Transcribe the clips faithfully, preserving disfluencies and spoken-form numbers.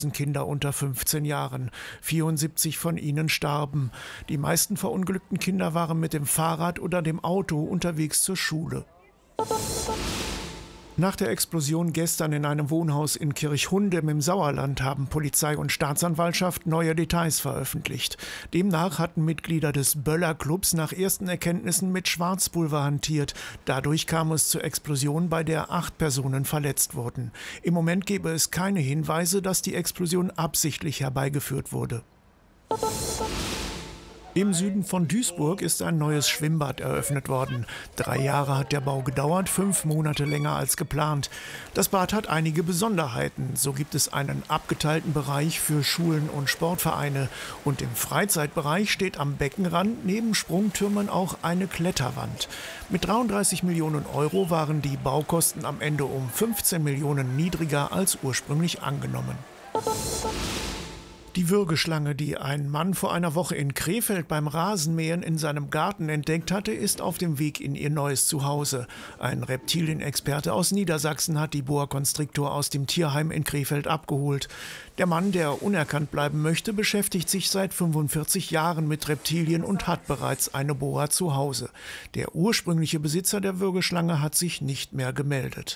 Kinder unter fünfzehn Jahren. vierundsiebzig von ihnen starben. Die meisten verunglückten Kinder waren mit dem Fahrrad oder dem Auto unterwegs zur Schule. Nach der Explosion gestern in einem Wohnhaus in Kirchhundem im Sauerland haben Polizei und Staatsanwaltschaft neue Details veröffentlicht. Demnach hatten Mitglieder des Böller-Clubs nach ersten Erkenntnissen mit Schwarzpulver hantiert. Dadurch kam es zur Explosion, bei der acht Personen verletzt wurden. Im Moment gebe es keine Hinweise, dass die Explosion absichtlich herbeigeführt wurde. Im Süden von Duisburg ist ein neues Schwimmbad eröffnet worden. Drei Jahre hat der Bau gedauert, fünf Monate länger als geplant. Das Bad hat einige Besonderheiten. So gibt es einen abgeteilten Bereich für Schulen und Sportvereine. Und im Freizeitbereich steht am Beckenrand neben Sprungtürmen auch eine Kletterwand. Mit dreiunddreißig Millionen Euro waren die Baukosten am Ende um fünfzehn Millionen niedriger als ursprünglich angenommen. Die Würgeschlange, die ein Mann vor einer Woche in Krefeld beim Rasenmähen in seinem Garten entdeckt hatte, ist auf dem Weg in ihr neues Zuhause. Ein Reptilienexperte aus Niedersachsen hat die Boa Constrictor aus dem Tierheim in Krefeld abgeholt. Der Mann, der unerkannt bleiben möchte, beschäftigt sich seit fünfundvierzig Jahren mit Reptilien und hat bereits eine Boa zu Hause. Der ursprüngliche Besitzer der Würgeschlange hat sich nicht mehr gemeldet.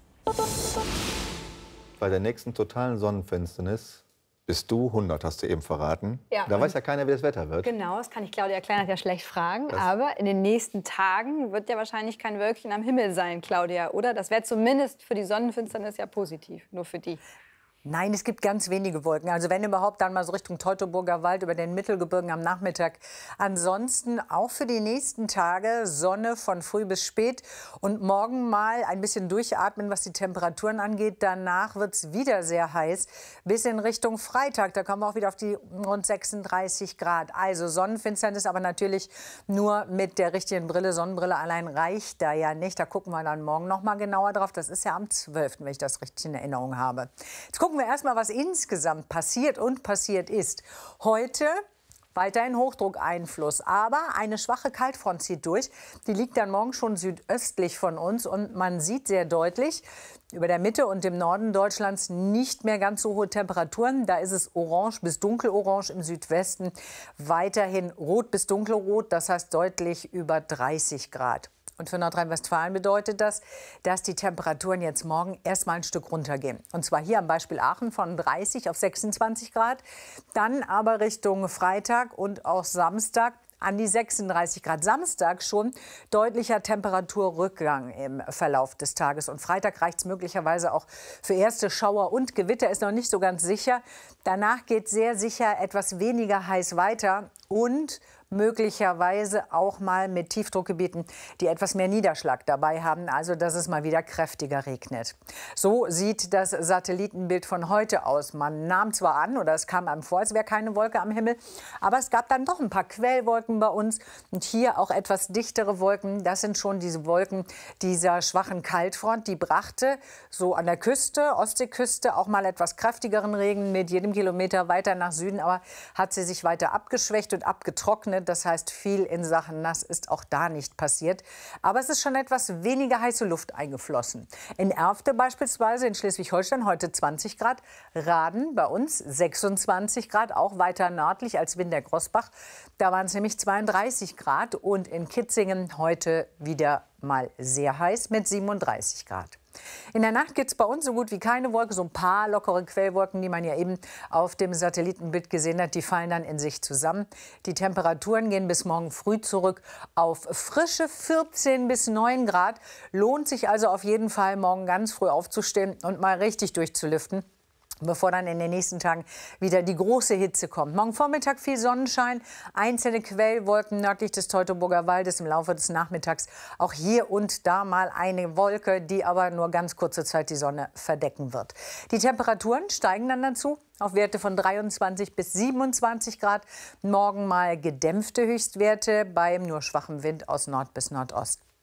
Bei der nächsten totalen Sonnenfinsternis bist du hundert, hast du eben verraten. Ja. Da weiß ja keiner, wie das Wetter wird. Genau, das kann ich Claudia Kleinert ja schlecht fragen. Das Aber in den nächsten Tagen wird ja wahrscheinlich kein Wölkchen am Himmel sein, Claudia, oder? Das wäre zumindest für die Sonnenfinsternis ja positiv, nur für die. Nein, es gibt ganz wenige Wolken. Also wenn überhaupt, dann mal so Richtung Teutoburger Wald über den Mittelgebirgen am Nachmittag. Ansonsten auch für die nächsten Tage Sonne von früh bis spät und morgen mal ein bisschen durchatmen, was die Temperaturen angeht. Danach wird es wieder sehr heiß bis in Richtung Freitag. Da kommen wir auch wieder auf die rund sechsunddreißig Grad. Also Sonnenfinsternis, aber natürlich nur mit der richtigen Brille. Sonnenbrille allein reicht da ja nicht. Da gucken wir dann morgen noch mal genauer drauf. Das ist ja am zwölften, wenn ich das richtig in Erinnerung habe. Jetzt gucken wir erstmal, was insgesamt passiert und passiert ist. Heute weiterhin Hochdruckeinfluss, aber eine schwache Kaltfront zieht durch. Die liegt dann morgen schon südöstlich von uns und man sieht sehr deutlich über der Mitte und im Norden Deutschlands nicht mehr ganz so hohe Temperaturen. Da ist es orange bis dunkelorange im Südwesten, weiterhin rot bis dunkelrot, das heißt deutlich über dreißig Grad. Und für Nordrhein-Westfalen bedeutet das, dass die Temperaturen jetzt morgen erst mal ein Stück runtergehen. Und zwar hier am Beispiel Aachen von dreißig auf sechsundzwanzig Grad. Dann aber Richtung Freitag und auch Samstag an die sechsunddreißig Grad. Samstag schon deutlicher Temperaturrückgang im Verlauf des Tages. Und Freitag reicht es möglicherweise auch für erste Schauer und Gewitter. Ist noch nicht so ganz sicher. Danach geht sehr sicher etwas weniger heiß weiter und möglicherweise auch mal mit Tiefdruckgebieten, die etwas mehr Niederschlag dabei haben, also dass es mal wieder kräftiger regnet. So sieht das Satellitenbild von heute aus. Man nahm zwar an, oder es kam einem vor, als wäre keine Wolke am Himmel, aber es gab dann doch ein paar Quellwolken bei uns und hier auch etwas dichtere Wolken. Das sind schon diese Wolken dieser schwachen Kaltfront, die brachte so an der Küste, Ostseeküste, auch mal etwas kräftigeren Regen mit jedem Kilometer weiter nach Süden, aber hat sie sich weiter abgeschwächt und abgetrocknet. Das heißt, viel in Sachen nass ist auch da nicht passiert. Aber es ist schon etwas weniger heiße Luft eingeflossen. In Erfte beispielsweise in Schleswig-Holstein heute zwanzig Grad. Raden bei uns sechsundzwanzig Grad, auch weiter nördlich als Wintergroßbach. Da waren es nämlich zweiunddreißig Grad. Und in Kitzingen heute wieder mal sehr heiß mit siebenunddreißig Grad. In der Nacht gibt es bei uns so gut wie keine Wolke, so ein paar lockere Quellwolken, die man ja eben auf dem Satellitenbild gesehen hat, die fallen dann in sich zusammen. Die Temperaturen gehen bis morgen früh zurück auf frische vierzehn bis neun Grad. Lohnt sich also auf jeden Fall, morgen ganz früh aufzustehen und mal richtig durchzulüften, bevor dann in den nächsten Tagen wieder die große Hitze kommt. Morgen Vormittag viel Sonnenschein, einzelne Quellwolken nördlich des Teutoburger Waldes im Laufe des Nachmittags. Auch hier und da mal eine Wolke, die aber nur ganz kurze Zeit die Sonne verdecken wird. Die Temperaturen steigen dann dazu auf Werte von dreiundzwanzig bis siebenundzwanzig Grad. Morgen mal gedämpfte Höchstwerte bei nur schwachem Wind aus Nord bis Nordost.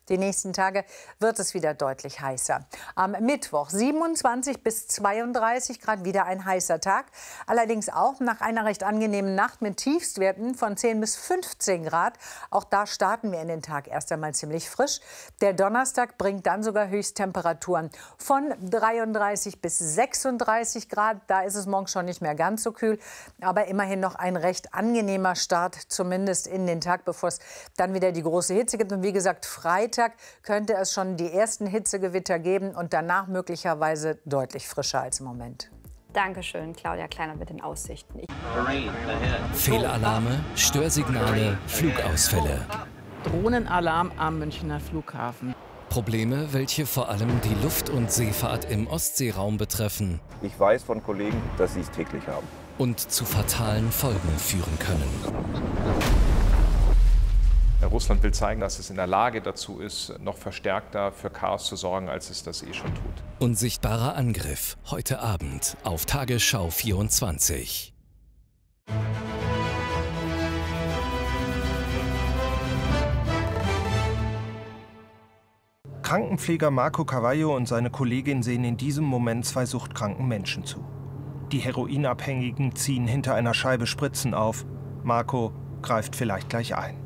Die nächsten Tage wird es wieder deutlich heißer. Am Mittwoch siebenundzwanzig bis zweiunddreißig Grad, wieder ein heißer Tag. Allerdings auch nach einer recht angenehmen Nacht mit Tiefstwerten von zehn bis fünfzehn Grad. Auch da starten wir in den Tag erst einmal ziemlich frisch. Der Donnerstag bringt dann sogar Höchsttemperaturen von dreiunddreißig bis sechsunddreißig Grad. Da ist es morgen schon nicht mehr ganz so kühl, aber immerhin noch ein recht angenehmer Start, zumindest in den Tag, bevor es dann wieder die große Hitze gibt. Und wie gesagt, Freitag könnte es schon die ersten Hitzegewitter geben und danach möglicherweise deutlich frischer als im Moment. Dankeschön, Claudia Kleiner mit den Aussichten. Ich Fehlalarme, Störsignale, Flugausfälle. Drohnenalarm am Münchner Flughafen. Probleme, welche vor allem die Luft- und Seefahrt im Ostseeraum betreffen. Ich weiß von Kollegen, dass sie es täglich haben. Und zu fatalen Folgen führen können. Russland will zeigen, dass es in der Lage dazu ist, noch verstärkter für Chaos zu sorgen, als es das eh schon tut. Unsichtbarer Angriff, heute Abend auf Tagesschau vierundzwanzig. Krankenpfleger Marco Cavallo und seine Kollegin sehen in diesem Moment zwei suchtkranken Menschen zu. Die Heroinabhängigen ziehen hinter einer Scheibe Spritzen auf. Marco greift vielleicht gleich ein.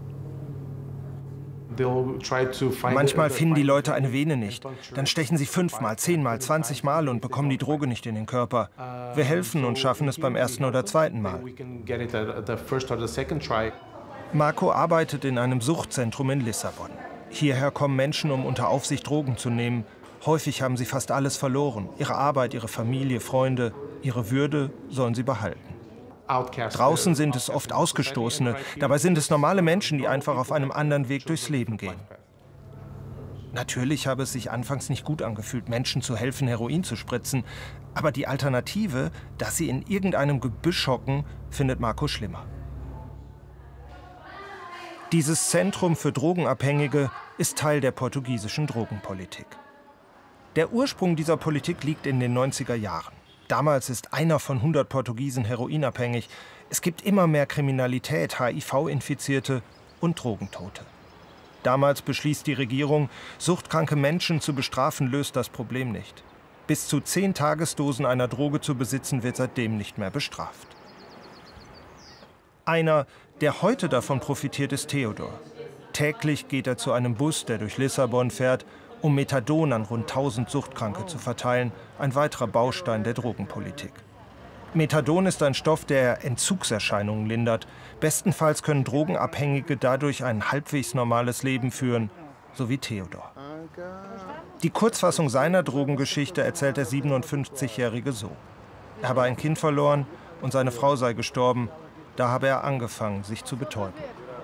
Manchmal finden die Leute eine Vene nicht. Dann stechen sie fünfmal, zehnmal, zwanzigmal und bekommen die Droge nicht in den Körper. Wir helfen und schaffen es beim ersten oder zweiten Mal. Marco arbeitet in einem Suchtzentrum in Lissabon. Hierher kommen Menschen, um unter Aufsicht Drogen zu nehmen. Häufig haben sie fast alles verloren. Ihre Arbeit, ihre Familie, Freunde, ihre Würde sollen sie behalten. Draußen sind es oft Ausgestoßene, dabei sind es normale Menschen, die einfach auf einem anderen Weg durchs Leben gehen. Natürlich habe es sich anfangs nicht gut angefühlt, Menschen zu helfen, Heroin zu spritzen. Aber die Alternative, dass sie in irgendeinem Gebüsch hocken, findet Marco schlimmer. Dieses Zentrum für Drogenabhängige ist Teil der portugiesischen Drogenpolitik. Der Ursprung dieser Politik liegt in den neunziger Jahren. Damals ist einer von hundert Portugiesen heroinabhängig. Es gibt immer mehr Kriminalität, H I V-Infizierte und Drogentote. Damals beschließt die Regierung, suchtkranke Menschen zu bestrafen, löst das Problem nicht. Bis zu zehn Tagesdosen einer Droge zu besitzen, wird seitdem nicht mehr bestraft. Einer, der heute davon profitiert, ist Theodor. Täglich geht er zu einem Bus, der durch Lissabon fährt, um Methadon an rund tausend Suchtkranke zu verteilen, ein weiterer Baustein der Drogenpolitik. Methadon ist ein Stoff, der Entzugserscheinungen lindert. Bestenfalls können Drogenabhängige dadurch ein halbwegs normales Leben führen, so wie Theodor. Die Kurzfassung seiner Drogengeschichte erzählt der siebenundfünfzigjährige so. Er habe ein Kind verloren und seine Frau sei gestorben. Da habe er angefangen, sich zu betäuben.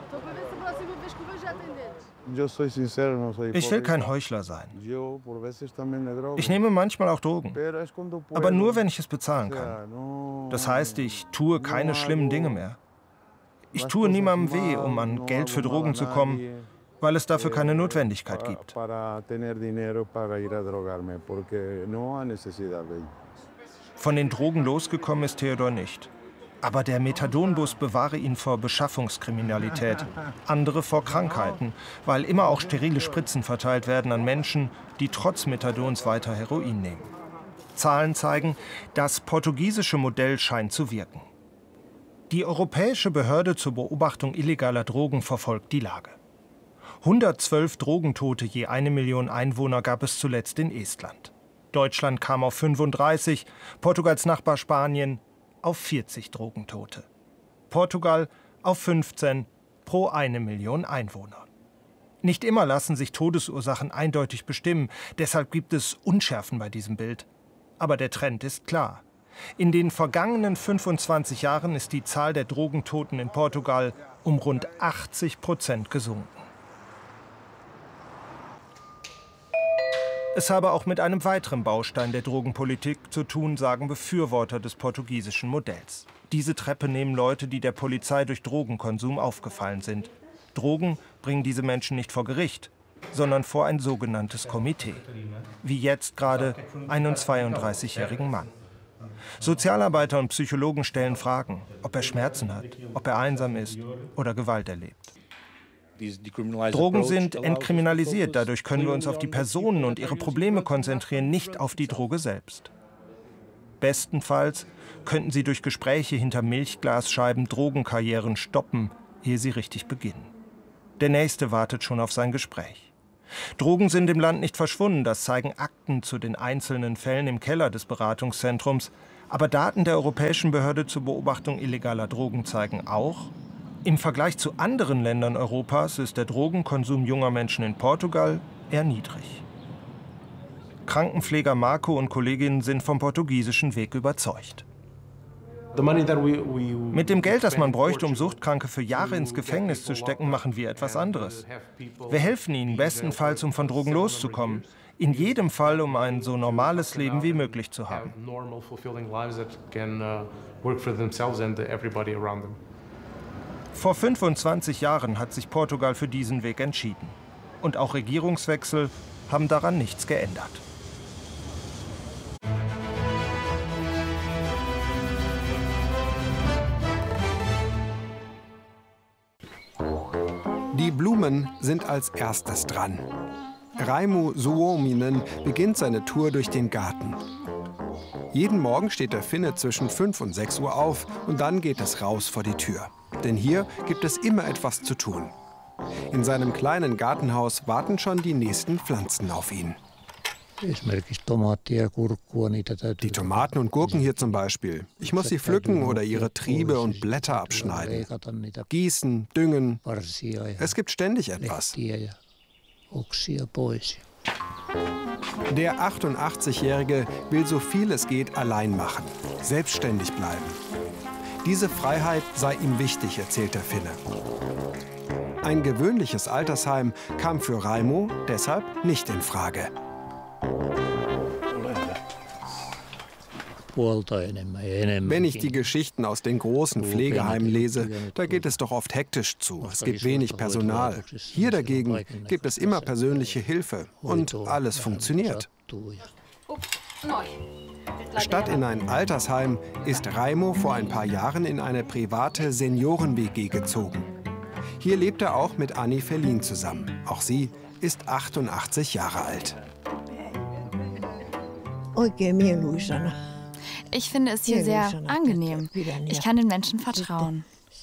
Ich will kein Heuchler sein. Ich nehme manchmal auch Drogen, aber nur, wenn ich es bezahlen kann. Das heißt, ich tue keine schlimmen Dinge mehr. Ich tue niemandem weh, um an Geld für Drogen zu kommen, weil es dafür keine Notwendigkeit gibt. Von den Drogen losgekommen ist Theodor nicht. Aber der Methadonbus bewahre ihn vor Beschaffungskriminalität, andere vor Krankheiten, weil immer auch sterile Spritzen verteilt werden an Menschen, die trotz Methadons weiter Heroin nehmen. Zahlen zeigen, das portugiesische Modell scheint zu wirken. Die Europäische Behörde zur Beobachtung illegaler Drogen verfolgt die Lage. hundertzwölf Drogentote je eine Million Einwohner gab es zuletzt in Estland. Deutschland kam auf fünfunddreißig, Portugals Nachbar Spanien auf vierzig Drogentote. Portugal auf fünfzehn pro eine Million Einwohner. Nicht immer lassen sich Todesursachen eindeutig bestimmen, deshalb gibt es Unschärfen bei diesem Bild. Aber der Trend ist klar. In den vergangenen fünfundzwanzig Jahren ist die Zahl der Drogentoten in Portugal um rund achtzig Prozent gesunken. Es habe auch mit einem weiteren Baustein der Drogenpolitik zu tun, sagen Befürworter des portugiesischen Modells. Diese Treppe nehmen Leute, die der Polizei durch Drogenkonsum aufgefallen sind. Drogen bringen diese Menschen nicht vor Gericht, sondern vor ein sogenanntes Komitee. Wie jetzt gerade einen zweiunddreißigjährigen Mann. Sozialarbeiter und Psychologen stellen Fragen, ob er Schmerzen hat, ob er einsam ist oder Gewalt erlebt. Drogen sind entkriminalisiert, dadurch können wir uns auf die Personen und ihre Probleme konzentrieren, nicht auf die Droge selbst. Bestenfalls könnten sie durch Gespräche hinter Milchglasscheiben Drogenkarrieren stoppen, ehe sie richtig beginnen. Der Nächste wartet schon auf sein Gespräch. Drogen sind im Land nicht verschwunden, das zeigen Akten zu den einzelnen Fällen im Keller des Beratungszentrums. Aber Daten der Europäischen Behörde zur Beobachtung illegaler Drogen zeigen auch, im Vergleich zu anderen Ländern Europas ist der Drogenkonsum junger Menschen in Portugal eher niedrig. Krankenpfleger Marco und Kolleginnen sind vom portugiesischen Weg überzeugt. Mit dem Geld, das man bräuchte, um Suchtkranke für Jahre ins Gefängnis zu stecken, machen wir etwas anderes. Wir helfen ihnen bestenfalls, um von Drogen loszukommen. In jedem Fall, um ein so normales Leben wie möglich zu haben. Vor fünfundzwanzig Jahren hat sich Portugal für diesen Weg entschieden. Und auch Regierungswechsel haben daran nichts geändert. Die Blumen sind als erstes dran. Raimo Suominen beginnt seine Tour durch den Garten. Jeden Morgen steht der Finne zwischen fünf und sechs Uhr auf und dann geht es raus vor die Tür. Denn hier gibt es immer etwas zu tun. In seinem kleinen Gartenhaus warten schon die nächsten Pflanzen auf ihn. Die Tomaten und Gurken hier zum Beispiel. Ich muss sie pflücken oder ihre Triebe und Blätter abschneiden. Gießen, düngen. Es gibt ständig etwas. Der achtundachtzigjährige will so viel es geht allein machen, selbstständig bleiben. Diese Freiheit sei ihm wichtig, erzählt der Finne. Ein gewöhnliches Altersheim kam für Raimo deshalb nicht in Frage. Wenn ich die Geschichten aus den großen Pflegeheimen lese, da geht es doch oft hektisch zu. Es gibt wenig Personal. Hier dagegen gibt es immer persönliche Hilfe und alles funktioniert. Statt in ein Altersheim ist Raimo vor ein paar Jahren in eine private Senioren-W G gezogen. Hier lebt er auch mit Anni Ferlin zusammen. Auch sie ist achtundachtzig Jahre alt. Ich finde es hier sehr angenehm. Ich kann den Menschen vertrauen.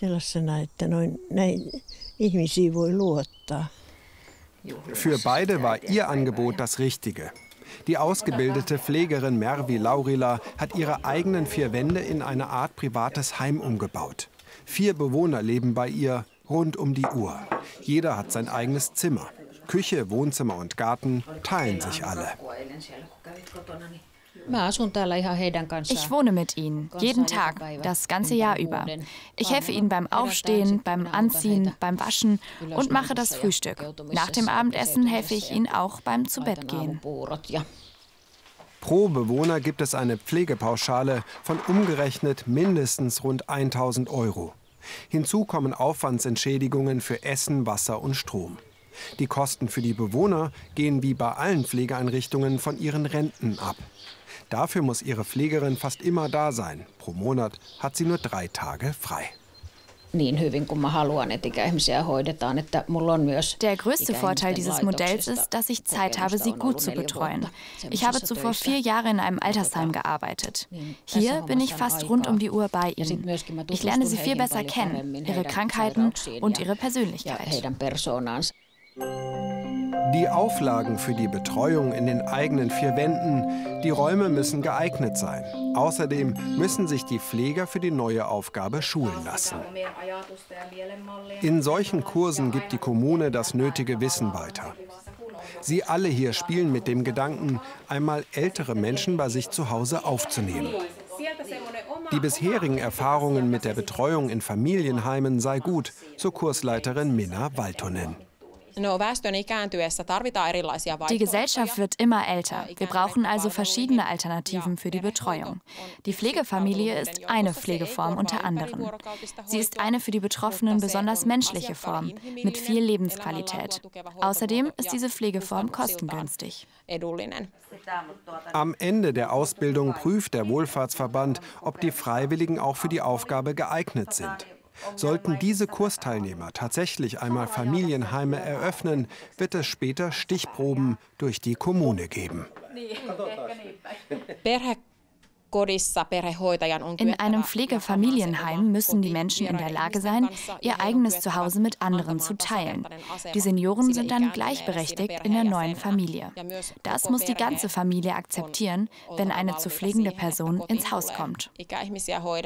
Für beide war ihr Angebot das Richtige. Die ausgebildete Pflegerin Mervi Laurila hat ihre eigenen vier Wände in eine Art privates Heim umgebaut. Vier Bewohner leben bei ihr rund um die Uhr. Jeder hat sein eigenes Zimmer. Küche, Wohnzimmer und Garten teilen sich alle. Ich wohne mit ihnen, jeden Tag, das ganze Jahr über. Ich helfe ihnen beim Aufstehen, beim Anziehen, beim Waschen und mache das Frühstück. Nach dem Abendessen helfe ich ihnen auch beim Zubettgehen. Pro Bewohner gibt es eine Pflegepauschale von umgerechnet mindestens rund tausend Euro. Hinzu kommen Aufwandsentschädigungen für Essen, Wasser und Strom. Die Kosten für die Bewohner gehen wie bei allen Pflegeeinrichtungen von ihren Renten ab. Dafür muss ihre Pflegerin fast immer da sein. Pro Monat hat sie nur drei Tage frei. Der größte Vorteil dieses Modells ist, dass ich Zeit habe, sie gut zu betreuen. Ich habe zuvor vier Jahre in einem Altersheim gearbeitet. Hier bin ich fast rund um die Uhr bei ihnen. Ich lerne sie viel besser kennen, ihre Krankheiten und ihre Persönlichkeit. Die Auflagen für die Betreuung in den eigenen vier Wänden, die Räume müssen geeignet sein. Außerdem müssen sich die Pfleger für die neue Aufgabe schulen lassen. In solchen Kursen gibt die Kommune das nötige Wissen weiter. Sie alle hier spielen mit dem Gedanken, einmal ältere Menschen bei sich zu Hause aufzunehmen. Die bisherigen Erfahrungen mit der Betreuung in Familienheimen sei gut, so Kursleiterin Minna Valtonen. Die Gesellschaft wird immer älter. Wir brauchen also verschiedene Alternativen für die Betreuung. Die Pflegefamilie ist eine Pflegeform unter anderem. Sie ist eine für die Betroffenen besonders menschliche Form mit viel Lebensqualität. Außerdem ist diese Pflegeform kostengünstig. Am Ende der Ausbildung prüft der Wohlfahrtsverband, ob die Freiwilligen auch für die Aufgabe geeignet sind. Sollten diese Kursteilnehmer tatsächlich einmal Familienheime eröffnen, wird es später Stichproben durch die Kommune geben. In einem Pflegefamilienheim müssen die Menschen in der Lage sein, ihr eigenes Zuhause mit anderen zu teilen. Die Senioren sind dann gleichberechtigt in der neuen Familie. Das muss die ganze Familie akzeptieren, wenn eine zu pflegende Person ins Haus kommt.